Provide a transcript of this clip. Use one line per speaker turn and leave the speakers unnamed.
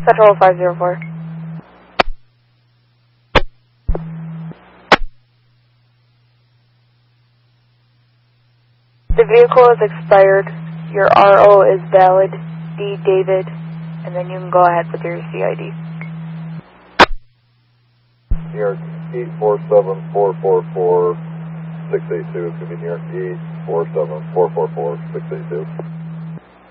Petrol 504. The vehicle is expired. Your RO is valid. D. David. And then you can go ahead with your CID.
New York E47444 682. It's going to be New York E47444 682.